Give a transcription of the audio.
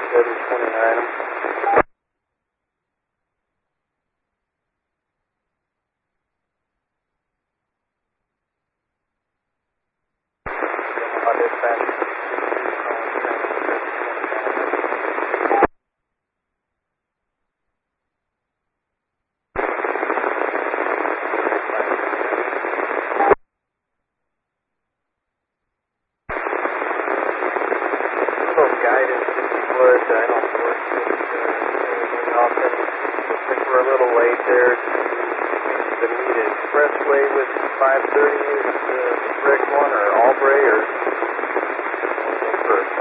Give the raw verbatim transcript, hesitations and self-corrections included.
seven twenty-nine. On dispatch. Guidance, if you would. I don't know if it's uh, often. Looks like we're a little late there to the Mead Expressway with five thirty. Is uh, Rick one or Albright or first?